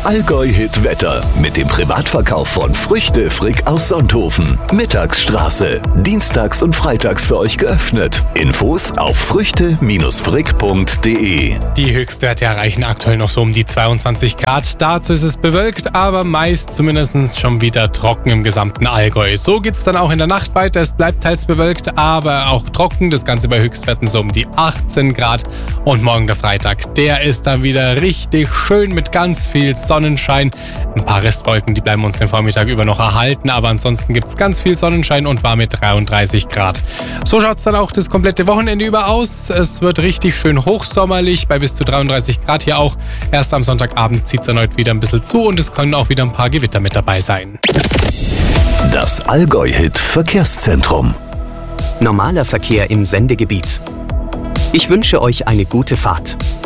Allgäu-Hit-Wetter mit dem Privatverkauf von Früchte Frick aus Sonthofen. Mittagsstraße. Dienstags und freitags für euch geöffnet. Infos auf früchte-frick.de. Die Höchstwerte erreichen aktuell noch so um die 22 Grad. Dazu ist es bewölkt, aber meist zumindest schon wieder trocken im gesamten Allgäu. So geht's dann auch in der Nacht weiter. Es bleibt teils bewölkt, aber auch trocken. Das Ganze bei Höchstwerten so um die 18 Grad. Und morgen der Freitag, der ist dann wieder richtig schön mit ganz viel Sonnenschein. Ein paar Restwolken, die bleiben uns den Vormittag über noch erhalten, aber ansonsten gibt es ganz viel Sonnenschein und warm mit 33 Grad. So schaut es dann auch das komplette Wochenende über aus. Es wird richtig schön hochsommerlich, bei bis zu 33 Grad hier auch. Erst am Sonntagabend zieht es erneut wieder ein bisschen zu und es können auch wieder ein paar Gewitter mit dabei sein. Das Allgäu-Hit Verkehrszentrum. Normaler Verkehr im Sendegebiet. Ich wünsche euch eine gute Fahrt.